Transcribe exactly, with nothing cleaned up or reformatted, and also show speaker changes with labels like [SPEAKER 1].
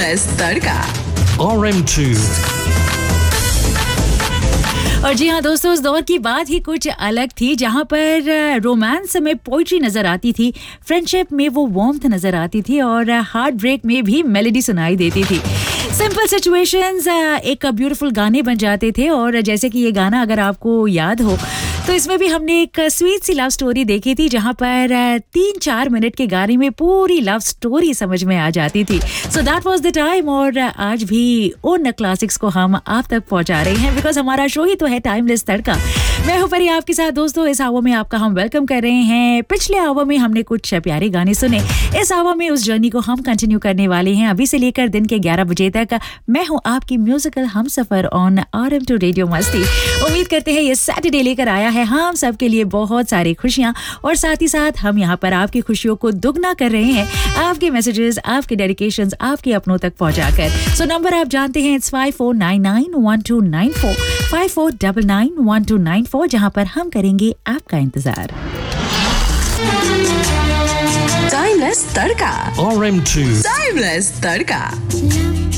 [SPEAKER 1] Timeless तड़का
[SPEAKER 2] R M two
[SPEAKER 3] और जी हाँ दोस्तों, उस दौर की बात ही कुछ अलग थी जहाँ पर रोमांस में पोइट्री नजर आती थी, फ्रेंडशिप में वो वार्मथ नजर आती थी और हार्ट ब्रेक में भी मेलोडी सुनाई देती थी। सिंपल सिचुएशंस एक ब्यूटीफुल गाने बन जाते थे। और जैसे कि ये गाना अगर आपको याद हो तो इसमें भी हमने एक स्वीट सी लव स्टोरी देखी थी जहाँ पर तीन चार मिनट के गाने में पूरी लव स्टोरी समझ में आ जाती थी। So that was the time. और आज भी उन क्लासिक्स को हम आप तक पहुंचा रहे हैं बिकॉज हमारा शो ही तो है टाइमलेस तड़का। मैं हूं परी आपके साथ दोस्तों। इस आवर में आपका हम वेलकम कर रहे हैं। पिछले आवर में हमने कुछ प्यारे गाने सुने, इस आवर में उस जर्नी को हम कंटिन्यू करने वाले हैं अभी से लेकर दिन के ग्यारह बजे तक। मैं हूं आपकी musical Humsafar on R M to radio मस्ती। उम्मीद करते हैं ये सैटरडे लेकर आया है हम सबके लिए बहुत सारी खुशियां और साथ ही साथ हम यहाँ पर आपकी खुशियों को दुगना कर रहे हैं आपके मैसेजेस, आपके डेडिकेशंस, आपके अपनों तक पहुंचाकर। सो नंबर आप जानते हैं, it's five four nine nine one two nine four five four nine nine one two nine four, जहां पर हम करेंगे आपका इंतजार।
[SPEAKER 1] Timeless तड़का
[SPEAKER 2] R M two
[SPEAKER 1] Timeless तड़का